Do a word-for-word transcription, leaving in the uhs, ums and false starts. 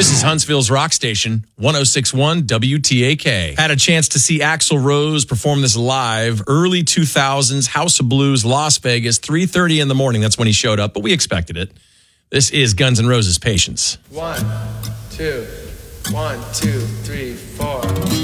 This is Huntsville's rock station, one oh six point one W T A K. Had a chance to see Axl Rose perform this live, early two thousands, House of Blues, Las Vegas, three thirty in the morning. That's when he showed up, but we expected it. This is Guns N' Roses' Patience. One, two, one, two, three, four.